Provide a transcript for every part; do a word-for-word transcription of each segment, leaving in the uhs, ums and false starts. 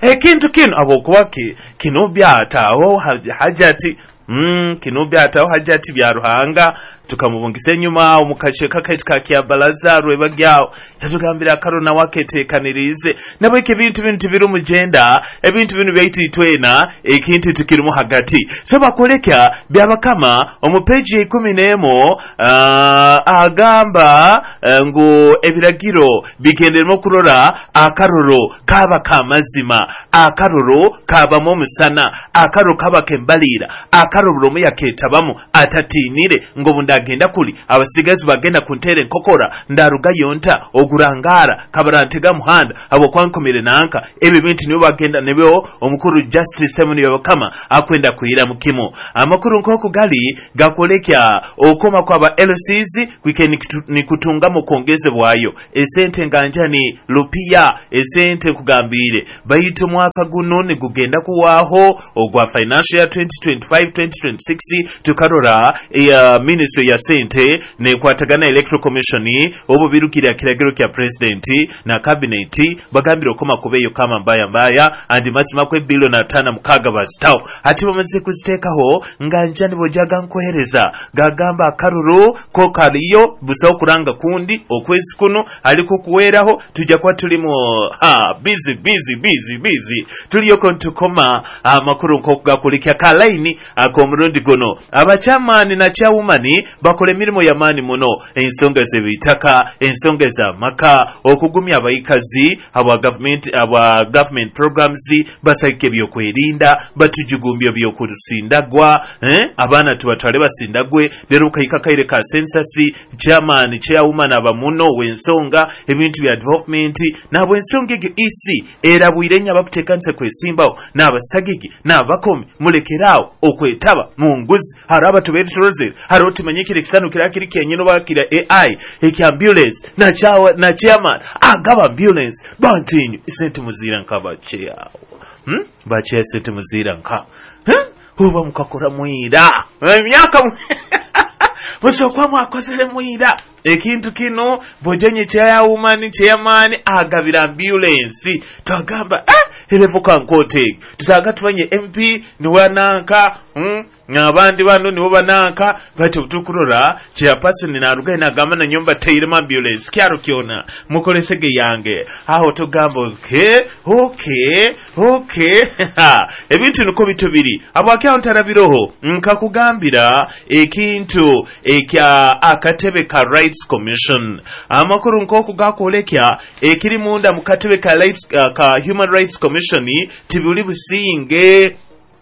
ekintu kino abokubaki kino byatawo hajati mm kino byatawo hajati bya ruhanga tukamubungisa enyuma omukashe kakati kakia balaza rwebagyawo yatugambira karona waketekanirize nabo ekibintu bintu biru mugenda ebintu binu byayititwena ekintu tukirimu hagati so bakoleka byabakama omupeji ikumi n'emu uh, agamba uh, ngo ebiragiro bigenderemo kurora akaroro kaba kamazima akaroro kaba mu musana akaroro kaba kembalira akaroro mu yaketabamu atatinire ngo bunda agenda kuli abasigazi bagenda kuntere nkokora ndaruga yonta ogurangara kabarantega muhanda abo kwankomere nanka ebi bintu nibo bagenda nebyo omukuru Justice Semuni yabakama akwenda kuira mukimo amakuru nkoko gali gakolekya okoma kwa ba L Cs kwikeni ni kutunga mu kongeze bwayo esente nganjani lupia esente kugambire bayito mwaka guno ne gugenda kuwaho ogwa financial twenty twenty-five twenty twenty-six tukarora ya uh, ministry ya sente ne kwatagana electoral commission obo birukira kiragiro kya president na cabinet bagambira okoma kubeyo kama mbaya mbaya andi masima kwe billion atana mukaga bastawo ati bamaze kuzitekaho nganjani bojaga nkohereza gagamba akaruru ko kaliyo busawo kuranga kundi okwezi kuno aliko kuweraho tujja kwa tulimo ha busy busy busy busy tuliyo kontukoma amakuru nko gakulikya kalaini akomurundi gono abachamani na chaumani bakole mirimo yamani muno ensonga zebitaka ensonga za maka okugumya abayikazi aba government aba government programs basake byo kwerinda batujugumbyo byo kurusindagwa eh abana tubatwale basindagwe lero kayika kaire ka census chairman chairwoman abamuno wensonga ebintu bya development nabo ensonga ge isi era bwirenya bakutekanse kwesimbawo nabasagigi nabakomi mulekerao okwetaba mu nguzi haraba tubetoroze haroti manyekire kisanu kirakiri kenyino bakira A I eki ambulance na chawa na chairman agaba ambulance bantinyu isente muzira nkaba chea hm bache sente muzira nka hm huba mukakora muira emyaka busokwa mwakozere muira ekintu kino bojenye chaya umani chairman agabira ambulance twagamba ah elevuka nkote tutaga tubanye M P ni wananka hm n'abandi bano nibo bananka bati utukurora chairperson naruga inagamba na nyumba tayirema ambulance kyaro kyona mukolesege yange aho tugamba okay okay okay ebintu nuko bitubiri abo account arabiroho nkakugambira ekintu ekya akatebe ka rights commission amakuru nkoko gakolekya ekiri munda mukatebe ka rights uh, ka human rights commission tibuli businge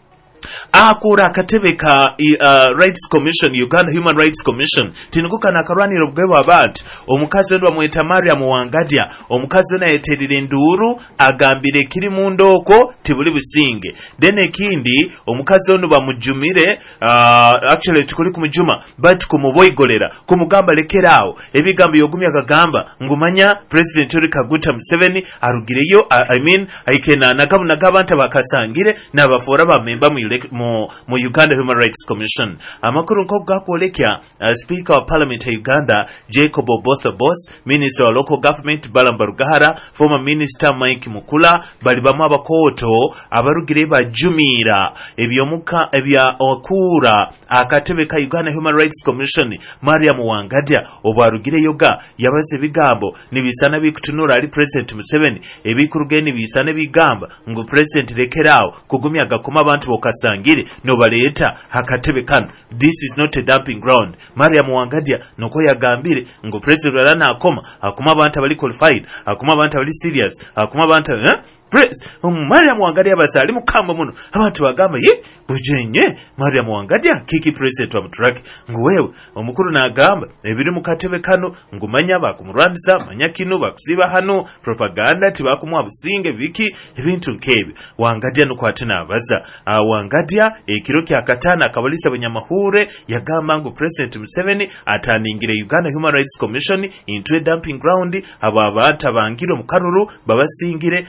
akura akatebe ka uh, rights commission Uganda Human Rights Commission tinukuka na karwaniro bweba abantu omukazi ndo amweta Mariam Wangadia omukazi na yeterire nduru agambire kiri mu ndoko tibuli businge then ekindi omukazi ndo bamujumire uh, actually tukuli kumujuma but kumuboyigolera kumugamba lekerao ebigambo yogumya kagamba ngumanya President Yoweri Kaguta Museveni arugireyo uh, I mean aikena nagabu nagabanta bakasangire nabafora ba member mu mu mu Uganda Human Rights Commission amakuru nko gakolekya uh, Speaker of Parliament ya Uganda Jacob Oboth Boss, Minister of Local Government Balamba Rugahara, former Minister Mike Mukula bali bamu abakoto abarugire bajumira ebyomuka ebya okura akatebe ka Uganda Human Rights Commission Mariam Wangadia obarugire yoga yabaze bigambo nibisana bikutunura ali President Museveni ebikurugeni bisana bigamba ngo President lekerao kugumya gakoma abantu bokasangire no baleta hakatebe kan this is not a dumping ground Mariam Wangadia noko yagambire ngo President rana akoma akoma abantu bali qualified akoma abantu bali serious akoma abantu eh Praise um, Mariam Wangadia bazali mukamba muno abantu bagamba ye bujenye Mariam Wangadia kiki president wa mutraki ngo wewe omukuru nagamba ebiri mukatebe kano ngumanya bakumurwandisa manya kino bakusiba hano propaganda tibakumwa businge biki ebintu nkebe Wangadia nuko atena abaza uh, Wangadia ekiro kya katana akabalisa abanyamahure yagamba ngo President Museveni ataningire Uganda Human Rights Commission into a dumping ground aba abata bangiro mukaruru babasingire uh,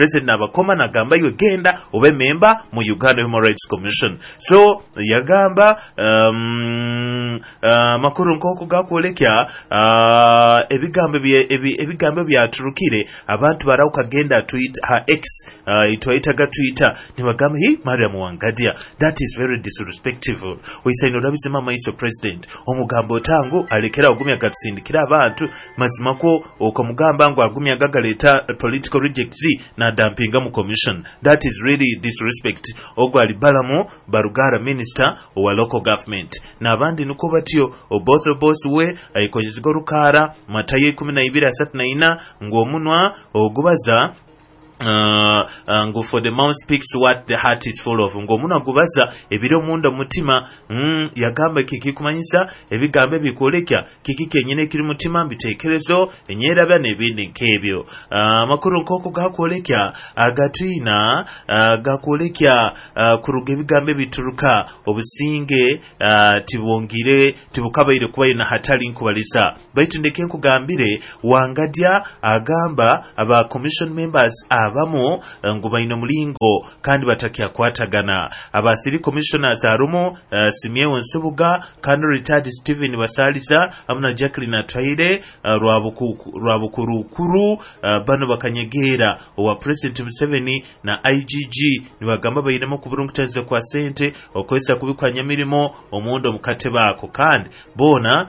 president nabakoma nagamba yo genda obe member mu Uganda Human Rights Commission. So yagamba um, uh, makuru nkoko gakolekya uh, ebigambo bye ebigambo byaturukire abantu barawuka genda tweet her ex uh, itwaitaga Twitter nibagamba hi Mariam Wangadia. That is very disrespectful. We say no rabise mama iso president omugambo tangu alekera ogumya gatsindikira abantu mazimako okomugamba ngo agumya gagaleta political rejects na dumpinga mu commission. That is really disrespect. Ogwa alibalamu Barugara minister wa local government na abandi nuko batyo obotho boss we ayikonyezigo rukara matayo kumi na ibiri asatu na ina ngo munwa ogubaza Uh, uh, ngo for the mouth speaks what the heart is full of. Ngo muna gubaza ebiro munda mutima mm, yagamba kiki kumanyisa ebigambe bikolekya kiki kenyine kiri mutima mbitekerezo enyera bane bindi nkebyo. Uh, makuru nkoko gakolekya agatwina uh, gakolekya uh, kuruga ebigambe bituruka obusinge uh, tibongire tibukabaire kuba ina hatali nkubalisa baitu ndeke nkugambire Wangadia agamba aba commission members abamu ngo bayina mulingo kandi batakya kwatagana. Abasiri commissioners arumo uh, Simyewo Nsubuga kandi retired Steven Basalisa amuna Jacqueline Atwaire uh, rwabukuru rwabukurukuru uh, bano bakanyegera owa President Museveni na I G G nibagamba bayinamo kuburungutaze kwa sente okwesa kubikwa nyamirimo omundo mukate bako kandi bona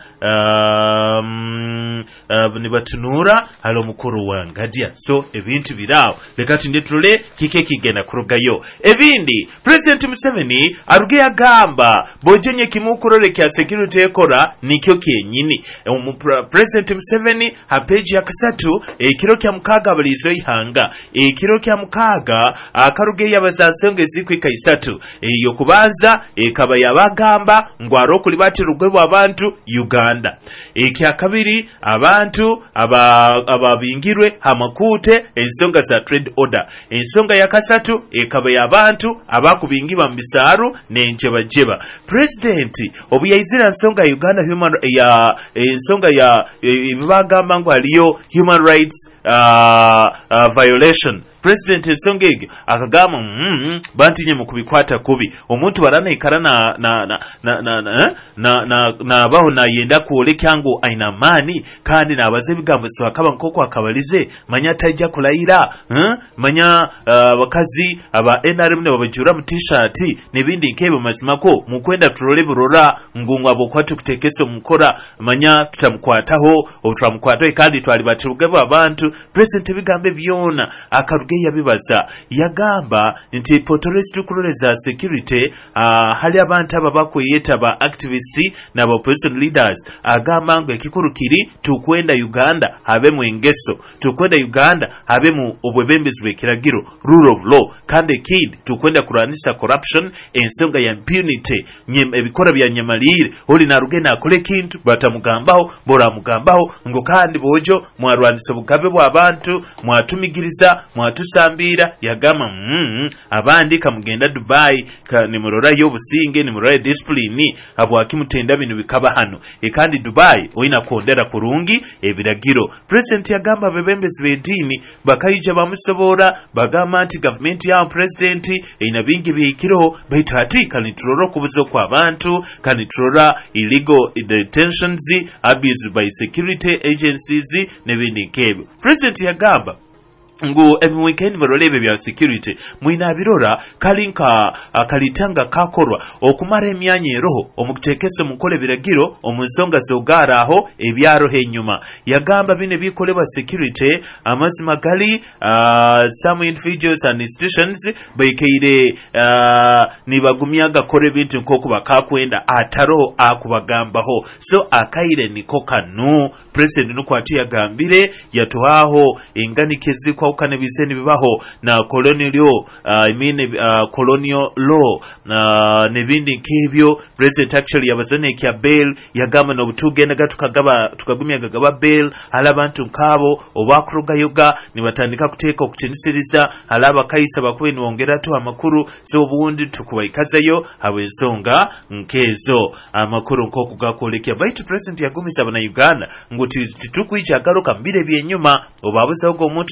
um, uh, nibatunura halo mukuru Wangadia. So ebintu birawo lekati ndetule kike kigenda kurugayo ebindi. President Museveni aruge yagamba bojenye kimukurole kya security ekora nikyo kyenyini. Um, President Museveni hapeji ya kasatu ekiro kya mukaga balizo ihanga ekiro kya mukaga akaruge yabazasenge zikwika isatu eyo kubanza ekaba yabagamba ngwaro kuli bati rugwebo abantu Uganda. Ekya kabiri abantu aba ababingirwe hamakute ensonga za trade order. Ensonga ya kasatu ekaba y'abantu abakubingibwa mu bisaru n'enjeba jeba. President obuyayizira ensonga ya Uganda human ya ensonga ya ibagamba ngo aliyo human rights uh, uh, violation. President Nsongege akagama mm, bantinye mu kubikwata kubi omuntu barana ikara na na na na na na, na, na, na baho na yenda kuolekya ngo aina mani kandi nabaze bigambo so akaba nkoko akabalize manya tajja kulayira eh? Manya uh, bakazi aba N R M ne babajura mu t-shirt nebindi nkebo mazimako mukwenda turole burora ngungwa bokwatu kutekeso mukora manya tutamkwataho otutamkwataho kandi twali batugaba abantu. President bigambe byona akaru ya bibaza yagamba nti potoresi tukuloleza security uh, hali abantu ababako yeta ba activists na ba opposition leaders agamba ngo ekikurukiri tukwenda Uganda habe mu engeso tukwenda Uganda habe mu obwebembezi bwekiragiro rule of law kandi kid tukwenda kuranisa corruption ensonga ya impunity nyem ebikora bya nyamalire oli na rugena akole kintu batamugambaho bora mugambaho ngo kandi bojo mwarwanisa bugabe bwa abantu mwatumigiriza mwatu sambira yagama mm, abandi kamugenda Dubai ka nimurora yo businge nimurora discipline abo akimutenda bintu bikaba hano e kandi Dubai oina kondera kurungi ebiragiro. President yagamba bebembezi bedini bakayija bamusobora bagamba anti government ya president ina bingi bikiro baitati kanitroro kubuzo kwa abantu kanitrora illegal detentions abuse by security agencies nebindi kebo. President yagamba ngo emu weekend barolebe bya security muina birora kalinka uh, kalitanga kakorwa okumara emyanya eroho omukutekese mukole biragiro omunsonga zogara aho ebyaro henyuma. Yagamba bine bikolebwa security amazima gali uh, some individuals and institutions baikeire uh, nibagumyaga kore bintu nkoko bakakwenda ataro akubagambaho. So akaire niko kanu president nukwati yagambire yatuhaho enganikezi kwa ukane bizeni bibaho na colonial law uh, I mean uh, colonial law uh, nebindi nkebyo. President actually yabazane kya bail yagamba no butugenda gatukagaba tukagumya gagaba bail alabantu nkabo obakuruga yoga nibatandika kuteka okukinisiriza alaba kaisa bakwe niwongera tu amakuru so bundi tukubaikazayo habwensonga nkezo amakuru nkoko gakolekya baitu. President yagumisa bana Uganda nguti titukuicha garuka mbire byenyuma obabuza ugo omuntu no hura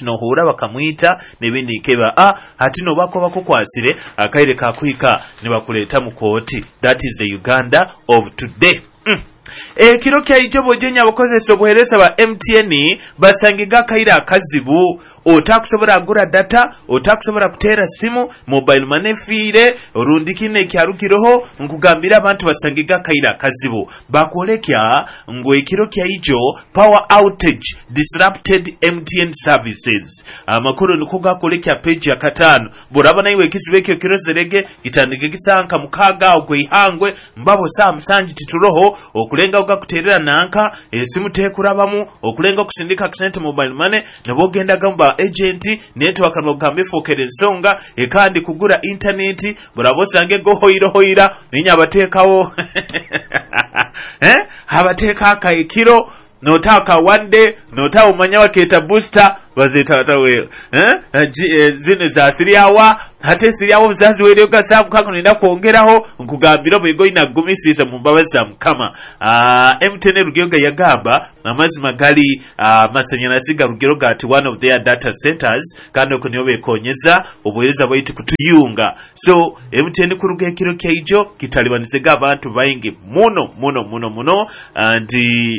bakamuyita nebindi keba a ati no bako bakukwasire akaire kakuika ne bakuleta mu kooti. That is the Uganda of today. mm. E kiro kya ijobo jenya abakozesa obuhereza ba M T N basangiga akaira akazibu otakusobora agura data otakusobora kutera simu mobile money fiire orundikine kyarukiroho nkugambira abantu basangiga akaira akazibu bakolekya ngo ekiro kya ijo power outage disrupted M T N services. Amakuru nikuga kolekya page ya katano burabana iwe kisibeke kirozerege itandike gisanka mukaga ogwihangwe mbabo saa musanji tituroho okulenga okuterera nanka esimu tekurabamu okulenga okusindika account mobile money nebogenda gamba agent network nogambe fokere ensonga ekandi kugura internet burabosange go hoiro hoira ninya abatekawo eh abateka akaikiro notaka one day notaka umanya waketa booster bazeta tawe eh zine za siriawa hate siriawo mzazi wele ukasabu kako nenda kuongeraho nkugambira bwego inagumisisa mumbabaza mkama. uh, M T N rugeroga yagamba amazi magali uh, masanyarazi garugeroga ati one of their data centers kandi okunyobe konyeza obuhereza bwiti kutuyunga. So M T N kuruge kiro kyayijo kitalibanizega abantu bayingi muno muno muno muno and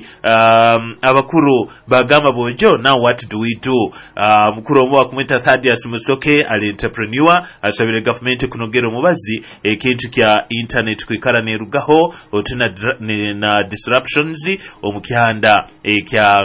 um, abakuru bagamba bonjo. Now what do we do? Uh, mukuru omu wakumeta Thaddeus Musoke ali entrepreneur asabire government kunogera mubazi ekintu kya internet kwikara nerugaho otuna na disruptions omukyanda ekya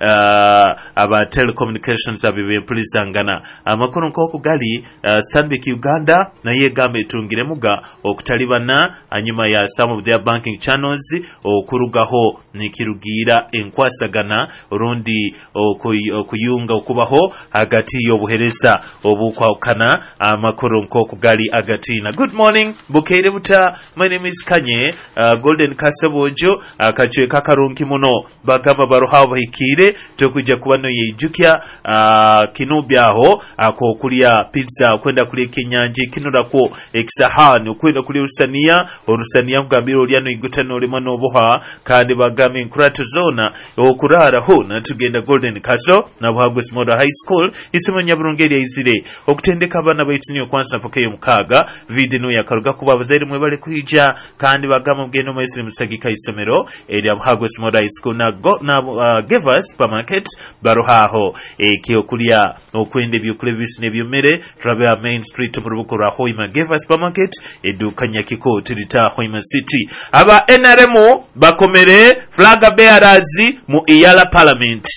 uh, aba telecommunications abibe pulizangana. Amakuru nkoko gali uh, Stanbic Uganda na yegambe tungire muga okutalibana anyuma ya some of their banking channels okurugaho nikirugira enkwasagana rundi okuyunga okubaho hagati y'obuhereza obukwakana. Amakuru nkoko gali agatina. Good morning bukeire buta. My name is Kanye uh, Golden Kasebojo akachwe kakarunki muno bagamba baruha bahikire tokuja kubano yejukya uh, kinubyaho akokulia pizza kwenda kuli kinyanji kinura ko exahani kwenda kuli rusania orusania kugambira olyano igutano olimano obuha kandi bagame nkuratu zona okurara ho natugenda Golden Kaso na buhabwe Smoda High School isimo nyaburungeri izire okutendeka abana bayitinyo kwanza pokeyo mukaga video ya karuga kuba bazeri mwe bali kwija kandi bagama mugendo mwese musagika isomero eri buhabwe Smoda High School na go na uh, give us supermarket baruhaho ekyo kulia okwende byukule bisine byumere trabe main street burubuko ra Hoima give us supermarket edukanya kiko tirita Hoima City. Aba N R M bakomere flag bearers mu Iyala Parliament.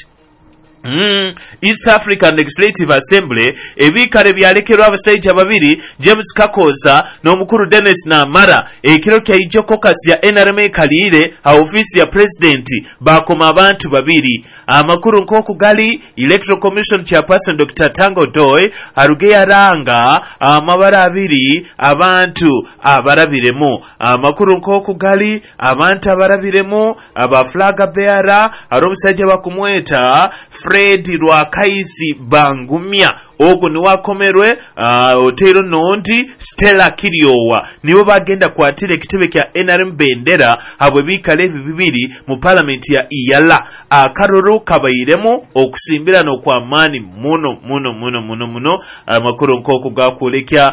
Mm, East African Legislative Assembly ebikare byalekerwa abasaija babiri James Kakoza n'omukuru Dennis Namara ekiro kya ijo caucus ya N R M kalire ha ofisi ya president bakoma abantu babiri. Amakuru nkoko gali Electoral Commission Chairperson Doctor Tango Doy aruge yaranga amabara abiri abantu abarabiremo. Amakuru nkoko gali abantu abarabiremo aba flag bearer aromusajja bakumweta Fred Rwakaisi Bangumya ogo ni wakomerwe uh, otero nondi Stella Kiriowa nibo bagenda kwatira ekitebe kya N R M bendera habwe bikale bibiri mu parliament ya Iyala. Akaroro kabayiremo okusimbira no kwa mani muno muno muno muno muno. Amakuru uh, nkoko gakolekya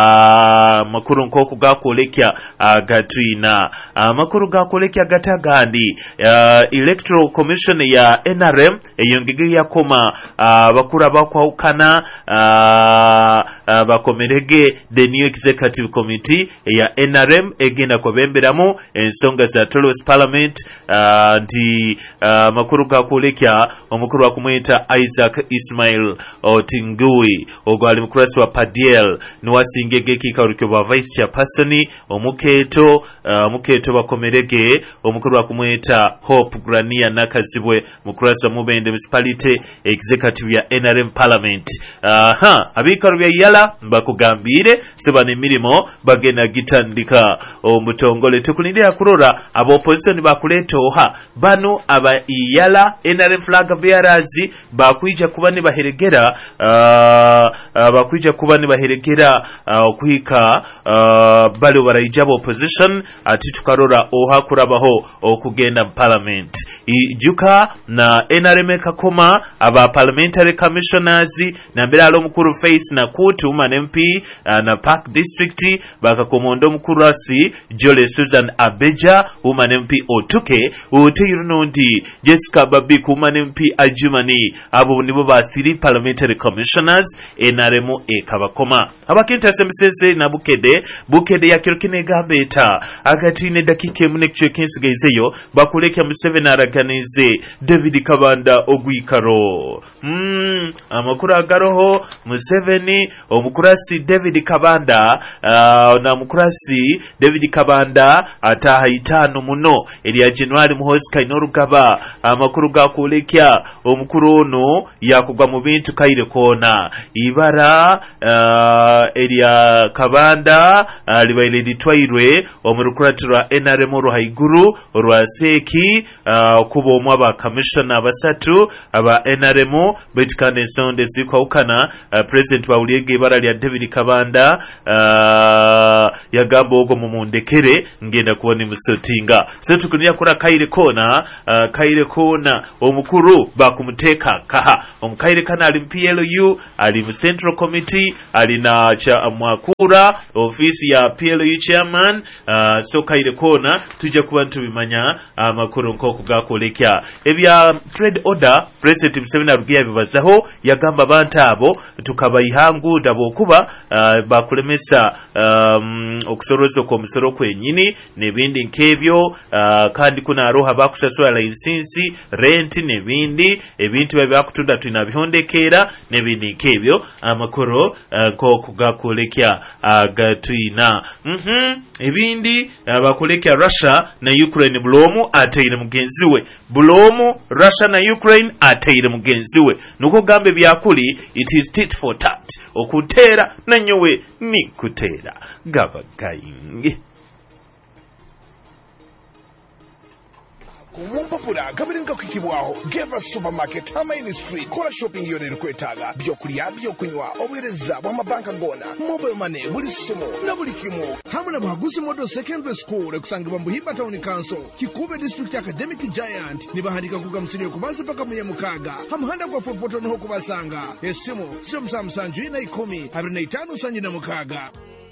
uh, makuru nkoko gakolekya uh, gatrina amakuru uh, gakolekya gatagandi uh, Electoral Commission ya N R M eyongege yakoma uh, bakura bakwaukana uh, uh, bakomerege the new executive committee ya N R M egenda kwebemberamu ensonga za Tolos Parliament. uh, ndi uh, makuru gakolekya omukuru wakumweta Isaac Ismail Otingui ogwali mukurasi wa Padiel niwasingege kikarukyo ba vice chairperson omuketo uh, muketo bakomerege omukuru wakumweta Hope Grania Nakazibwe mukurasi wa Mubende municipality executive ya N R M Parliament. Aha uh, abikaru bya Iyala mbakugambire seba nemirimo bagena gitandika omutongole tukulindira kurora abo opposition bakuleta oha bano aba Iyala N R M flag bearers bakwija kuba ne baheregera uh, uh, bakwija kuba ne baheregera okuhika uh, uh, bali barayijabo opposition ati tukarora oha kurabaho okugenda Parliament ijuka na N R M kakoma Kabakoma aba parliamentary commissioners nambera alo mukuru Face na Kutu man M P uh, na Park District bakakomondo mukuru asi Jole Susan Abeja woman M P Otuke ote yunondi Jessica Babiku woman M P Ajumani abo nibo basiri parliamentary commissioners enaremo e Kabakoma abakinta semsese na Bukede Bukede yakirokine gabeta agati ne dakike munekyo kensigezeyo bakulekya Museveni araganize David Kabanda ogwikaro mm amakuru agaroho Museveni omukurasi David Kabanda uh, na mukurasi David Kabanda ataha itano muno eliya January muhozi kainoru gaba amakuru gakulekya omukuru ono yakugwa mu bintu kaire kona ibara uh, eliya Kabanda uh, libaile litwairwe omurukuratira N R M ruhaiguru rwa Seki uh, kubo mwaba commissioner basatu aba N R M betikane sonde zikwa ukana uh, president wa uliege ibara lya David Kabanda uh, yagamba ogo mumundekere ngenda kubona musotinga so tukunia kura kaire kona uh, kaire kona omukuru bakumuteka kaha omukaire kana ali P L U ali mu Central Committee ali na cha mwakura ofisi ya P L U chairman uh, so kaire kona tujja kuba ntubimanya amakuru uh, nko kugakolekya ebya trade order president Museveni arugiya bibazaho yagamba bantabo tukabayihangu dabo kuba uh, bakulemesa um, okusorozo ko musoro kwenyini nebindi nkebyo uh, kandi kuna aroha bakusasula license rent nebindi ebintu byabakutunda tuna bihondekera nebindi nkebyo amakuru uh, ko kugakolekya agatuina uh, mhm ebindi abakolekya uh, Russia na Ukraine bulomu ateire mugenziwe bulomu Russia na Ukraine ateire mugenziwe nuko gambe byakuli it is tit for tat okutera na nyowe ni kutera gabagainge Kumumpapura gabiringa kukibwaho Geva Supermarket Hamaini Street kola shopping yone rukwetaga byokulya byokunywa obwereza bw'amabanka ngona mobile money buli somo na buli kimu hamuna baguzi modo secondary school kusangibwa Buhimba Town Council Kikube District Academic Giant nibahandika kugamsiriye kubanza paka mu mukaga hamhanda kwa fopoto no kubasanga esimu sio msamsanju na ikumi abiri na itanu sanji na mukaga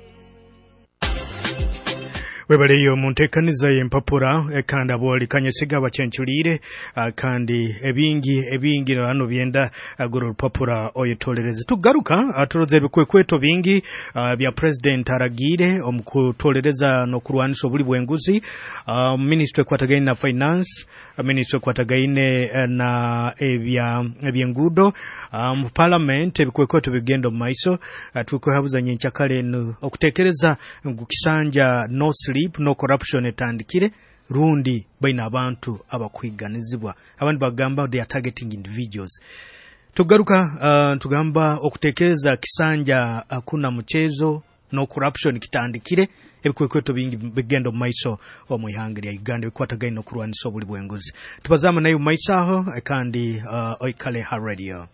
webale yo muntekaniza y'empapura ekanda boli kanyesiga bacyenchulire kandi ebingi ebingi hano byenda agoro rupapura oyetolereze tugaruka aturoze bikwekweto bingi uh, bya president aragire omukutolereza no kurwanisha buli bwenguzi uh, ministry kwatagaine na finance uh, ministry kwatagaine uh, na ebya ebyengudo um, parliament bikwekweto bigendo maiso uh, tukohabuza nyenchakale no okutekereza ngukisanja no sleep no corruption etandikire rundi baina abantu abakwiganizibwa abandi bagamba they are targeting individuals tugaruka uh, tugamba okutekereza kisanja akuna mchezo no corruption kitandikire ebikwekweto bingi bigendo maiso omuyangiri ya Uganda bikwatagaine no kurwanisa buli bwengozi tubazama nayo maisaho kandi uh, oikale ha radio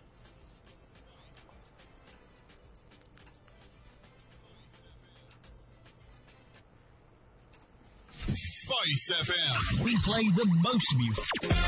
Spice F M. We play the most music.